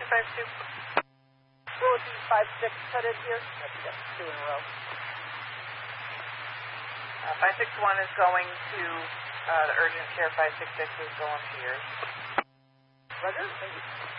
562. Bulletin 56 cut in here. That's 2 in a row. 561 is going to the urgent care. 566 is going to yours. Roger, thank you.